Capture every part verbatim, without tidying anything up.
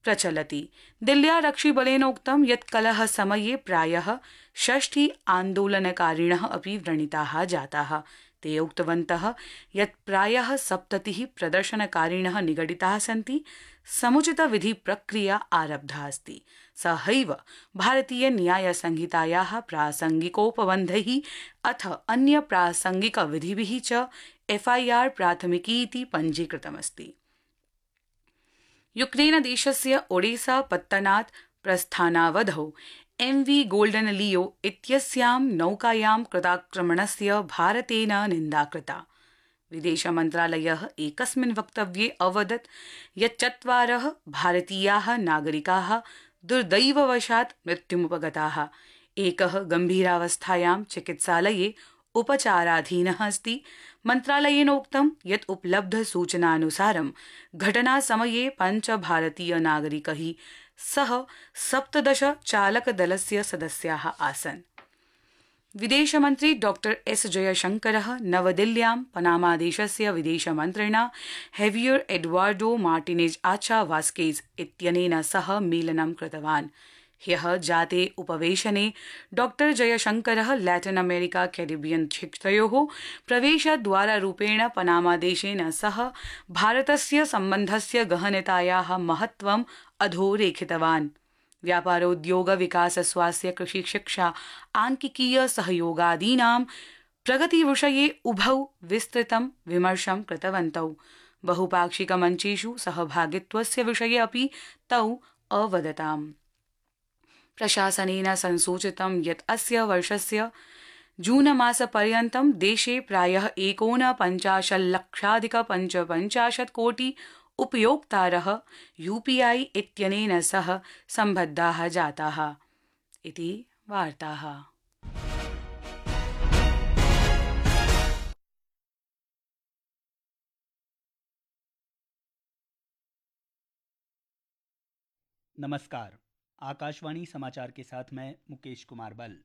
प्रचलति। दिल्ल्यारक्षिबलेनोक्तं यत् कलहसमये प्रायः षष्टि आन्दोलनकारिणः अपि व्रणिताः जाताः। ते उक्तवन्तः यत् प्रायः सप्ततिः प्रदर्शनकारिणः निगडिताः सन्ति। समुचितविधिप्रक्रिया आरब्धा अस्ति। सहैव भारतीय न्याय संहितायाः प्रासंगिकोपबन्धैः अथ अन्य प्रासंगिकविधिभिः च एफआईआर प्राथमिकी इति पञ्जीकृतमस्ति। यूक्रेन देशस्य ओडेसा पत्तनात् प्रस्थानावधौ एम वी गोल्डन लियो इत्यस्यां नौकायां कृताक्रमणस्य भारतेन निन्दा कृता। विदेशमन्त्रालयः एकस्मिन् वक्तव्ये अवदत् यत् चत्वारः भारतीयाः नागरिकाः दुर्दैववशात् मृत्युमुपगताः। एकः गम्भीरावस्थायां चिकित्सालये उपचाराधीनः अस्ति। मन्त्रालयेनोक्तं यत् उपलब्धसूचनानुसारं घटनासमये पञ्च भारतीय नागरिकैः सह सप्तदश चालकदलस्य सदस्याः आसन्। विदेशमन्त्री डॉक्टर एस जयशंकरः नवदिल्ल्यां पनामादेशस्य विदेशमन्त्रिणा हेवियर एडुआर्डो मार्टिनेज आचा वास्केज इत्यनेन सह मेलनं कृतवान्। ह्यः जाते उपवेशने डॉक्टर जयशंकरः लैटिन अमेरिका कैरिबियन क्षेत्रयोः प्रवेशद्वाररूपेण पनामादेशेन सह भारतस्य सम्बन्धस्य गहनतायाः महत्त्वम् अधोरेखितवान्। व्यापारोद्योग विकास स्वास्थ्य कृषि शिक्षा आंकिकीय सहयोगादीनां प्रगतिविषये उभौ विस्तृतं विमर्शं कृतवन्तौ। बहुपाक्षिकमञ्चेषु सहभागित्वस्य विषये अपि तौ अवदताम्। प्रशासनेन संसूचितं यत् अस्य वर्षस्य जूनमासपर्यन्तं देशे प्रायः एकोनपञ्चाशल्लक्षाधिक पञ्चपञ्चाशत् कोटि उपयोक्तारः यूपीआई इत्यनेन सह सम्बद्धाः जाताः इति वार्ताः। नमस्कार, आकाशवाणी समाचार के साथ मैं मुकेश कुमार बल।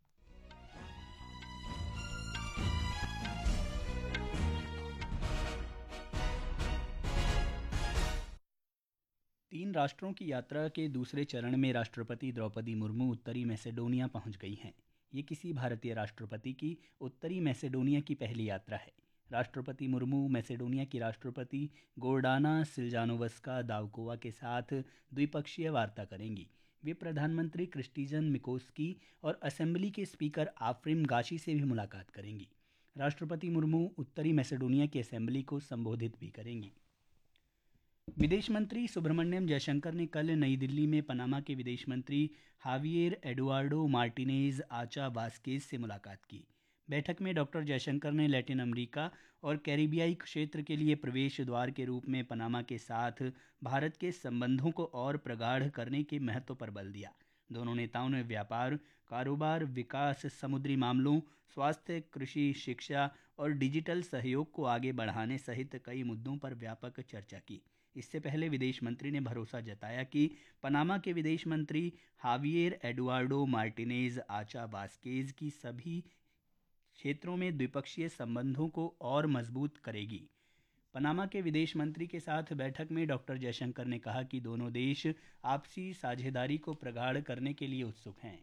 तीन राष्ट्रों की यात्रा के दूसरे चरण में राष्ट्रपति द्रौपदी मुर्मू उत्तरी मैसेडोनिया पहुंच गई हैं। ये किसी भारतीय राष्ट्रपति की उत्तरी मैसेडोनिया की पहली यात्रा है। राष्ट्रपति मुर्मू मैसेडोनिया की राष्ट्रपति गोर्डाना सिल्जानोवस्का दावकोवा के साथ द्विपक्षीय वार्ता करेंगी। वे प्रधानमंत्री क्रिस्टीजन मिकोस्की और असेंबली के स्पीकर आफ्रिम गाशी से भी मुलाकात करेंगी। राष्ट्रपति मुर्मू उत्तरी मैसेडोनिया की असेंबली को संबोधित भी करेंगी। विदेश मंत्री सुब्रमण्यम जयशंकर ने कल नई दिल्ली में पनामा के विदेश मंत्री हावियर एडुआर्डो मार्टिनेज आचा वास्केज से मुलाकात की। बैठक में डॉक्टर जयशंकर ने लैटिन अमेरिका और कैरिबियाई क्षेत्र के लिए प्रवेश द्वार के रूप में पनामा के साथ भारत के संबंधों को और प्रगाढ़ करने के महत्व पर बल दिया। दोनों नेताओं ने व्यापार, कारोबार, विकास, समुद्री मामलों, स्वास्थ्य, कृषि, शिक्षा और डिजिटल सहयोग को आगे बढ़ाने सहित कई मुद्दों पर व्यापक चर्चा की। इससे पहले विदेश मंत्री ने भरोसा जताया कि पनामा के विदेश मंत्री हावियर एडुआर्डो मार्टिनेज आचा वास्केज की सभी क्षेत्रों में द्विपक्षीय संबंधों को और मजबूत करेगी। पनामा के विदेश मंत्री के साथ बैठक में डॉक्टर जयशंकर ने कहा कि दोनों देश आपसी साझेदारी को प्रगाढ़ करने के लिए उत्सुक हैं।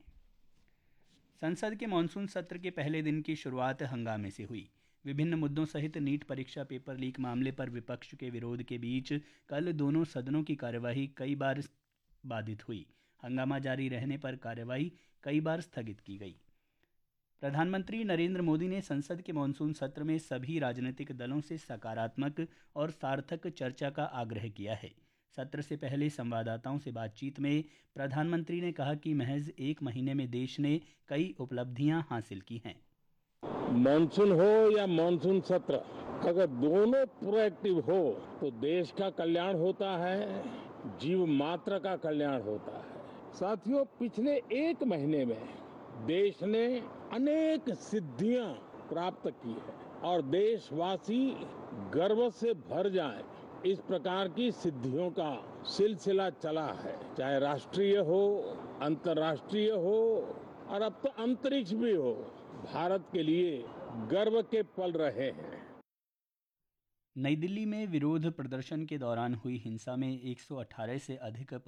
संसद के मानसून सत्र के पहले दिन की शुरुआत हंगामे से हुई। विभिन्न मुद्दों सहित नीट परीक्षा पेपर लीक मामले पर विपक्ष के विरोध के बीच कल दोनों सदनों की कार्यवाही कई बार बाधित हुई। हंगामा जारी रहने पर कार्यवाही कई बार स्थगित की गई। प्रधानमंत्री नरेंद्र मोदी ने संसद के मानसून सत्र में सभी राजनीतिक दलों से सकारात्मक और सार्थक चर्चा का आग्रह किया है। सत्र से पहले संवाददाताओं से बातचीत में प्रधानमंत्री ने कहा कि महज एक महीने में देश ने कई उपलब्धियां हासिल की हैं। मानसून हो या मानसून सत्र, अगर दोनों प्रोएक्टिव हो तो देश का कल्याण होता है, जीव मात्र का कल्याण होता है। साथियों, पिछले एक महीने में देश ने अनेक सिद्धियां प्राप्त की है और देशवासी गर्व से भर जाएं, इस प्रकार की सिद्धियों का सिलसिला चला है। चाहे राष्ट्रीय हो, अंतर्राष्ट्रीय हो और अब तो अंतरिक्ष भी हो, भारत के लिए गर्व के पल रहे हैं। नई दिल्ली में विरोध प्रदर्शन के दौरान हुई हिंसा में एक सौ अठारह से अधिक